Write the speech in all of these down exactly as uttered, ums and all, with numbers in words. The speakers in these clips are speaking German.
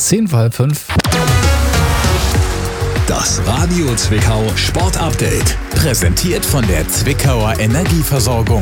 zehn vor halb fünf. Das Radio Zwickau Sport Update. Präsentiert von der Zwickauer Energieversorgung.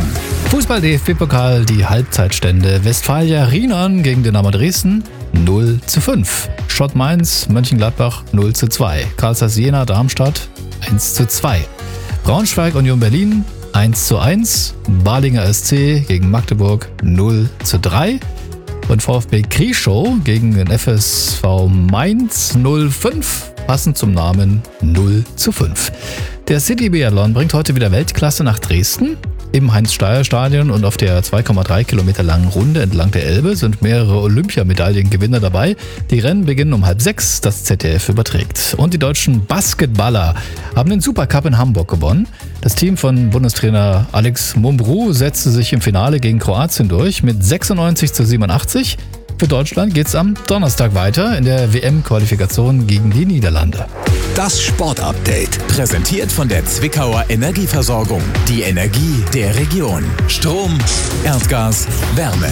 Das Sportupdate. Präsentiert von der Zwickauer Energieversorgung. Die Energie der Region. Strom, Erdgas, Wärme.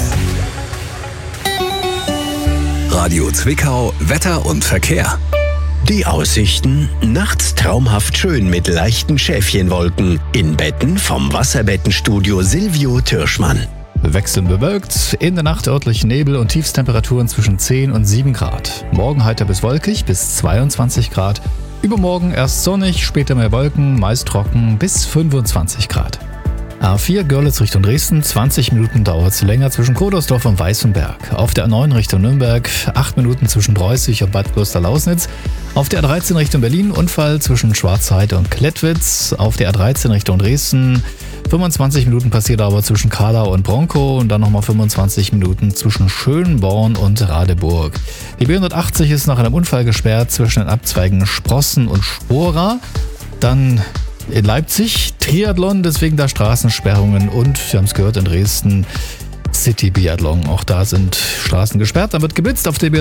Radio Zwickau, Wetter und Verkehr. Die Aussichten: nachts traumhaft schön mit leichten Schäfchenwolken. In Betten vom Wasserbettenstudio Silvio Türschmann. Wechselnd bewölkt, in der Nacht örtlich Nebel und Tiefstemperaturen zwischen zehn und sieben Grad. Morgen heiter bis wolkig bis zweiundzwanzig Grad. Übermorgen erst sonnig, später mehr Wolken, meist trocken bis fünfundzwanzig Grad. A vier Görlitz Richtung Dresden, zwanzig Minuten dauert es länger zwischen Kodersdorf und Weißenberg. Auf der A neun Richtung Nürnberg, acht Minuten zwischen Preußig und Bad Kloster-Lausnitz. Auf der A dreizehn Richtung Berlin, Unfall zwischen Schwarzheide und Klettwitz. Auf der A dreizehn Richtung Dresden, fünfundzwanzig Minuten passiert aber zwischen Kahlau und Bronkow und dann nochmal fünfundzwanzig Minuten zwischen Schönborn und Radeburg. Die B hundertachtzig ist nach einem Unfall gesperrt zwischen den Abzweigen Sprossen und Spora. Dann in Leipzig Triathlon, deswegen da Straßensperrungen und, wir haben es gehört, in Dresden City Biathlon. Auch da sind Straßen gesperrt, dann wird geblitzt auf der B